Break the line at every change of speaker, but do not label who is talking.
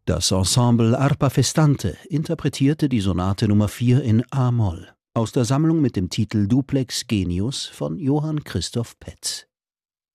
Das Ensemble Arpa Festante interpretierte die Sonate Nr. 4 in a-Moll aus der Sammlung mit dem Titel Duplex Genius von Johann Christoph Petz.